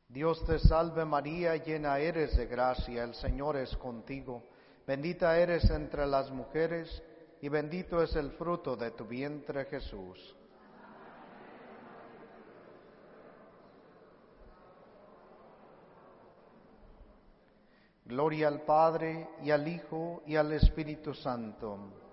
Dios te salve María, llena eres de gracia, el Señor es contigo. Bendita eres entre las mujeres, y bendito es el fruto de tu vientre, Jesús. Gloria al Padre, y al Hijo, y al Espíritu Santo.